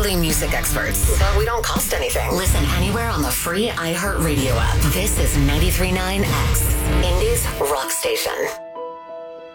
literally music experts, but we don't cost anything. Listen anywhere on the free iHeartRadio app. This is 93.9 X, Indy's rock station.